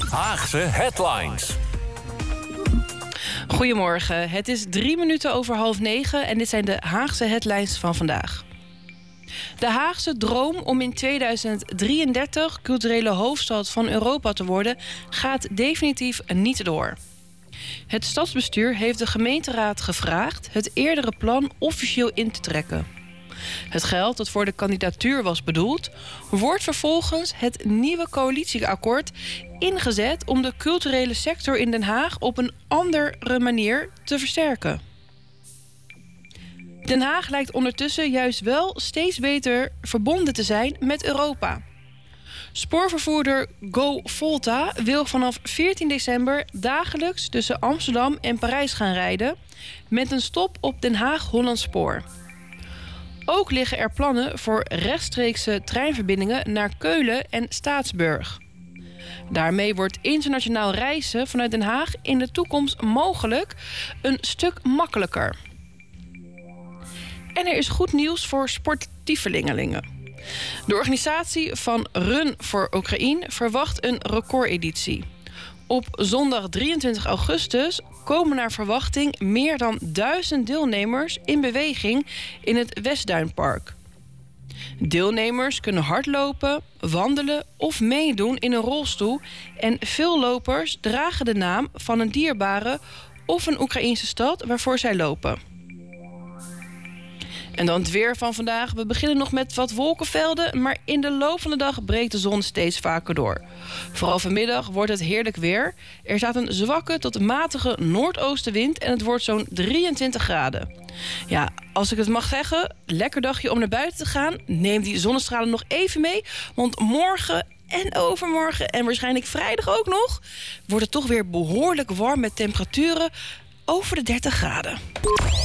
Haagse Headlines. Goedemorgen, het is 9:03 en dit zijn de Haagse headlines van vandaag. De Haagse droom om in 2033 culturele hoofdstad van Europa te worden gaat definitief niet door. Het stadsbestuur heeft de gemeenteraad gevraagd het eerdere plan officieel in te trekken. Het geld dat voor de kandidatuur was bedoeld, wordt vervolgens het nieuwe coalitieakkoord ingezet om de culturele sector in Den Haag op een andere manier te versterken. Den Haag lijkt ondertussen juist wel steeds beter verbonden te zijn met Europa. Spoorvervoerder Go Volta wil vanaf 14 december dagelijks tussen Amsterdam en Parijs gaan rijden, met een stop op Den Haag-Hollandspoor. Ook liggen er plannen voor rechtstreekse treinverbindingen naar Keulen en Staatsburg. Daarmee wordt internationaal reizen vanuit Den Haag in de toekomst mogelijk een stuk makkelijker. En er is goed nieuws voor sportievelingen. De organisatie van Run for Oekraïne verwacht een recordeditie. Op zondag 23 augustus komen naar verwachting meer dan 1000 deelnemers in beweging in het Westduinpark. Deelnemers kunnen hardlopen, wandelen of meedoen in een rolstoel en veel lopers dragen de naam van een dierbare of een Oekraïnse stad waarvoor zij lopen. En dan het weer van vandaag. We beginnen nog met wat wolkenvelden, maar in de loop van de dag breekt de zon steeds vaker door. Vooral vanmiddag wordt het heerlijk weer. Er staat een zwakke tot matige noordoostenwind en het wordt zo'n 23 graden. Ja, als ik het mag zeggen, lekker dagje om naar buiten te gaan. Neem die zonnestralen nog even mee, want morgen en overmorgen en waarschijnlijk vrijdag ook nog wordt het toch weer behoorlijk warm met temperaturen over de 30 graden.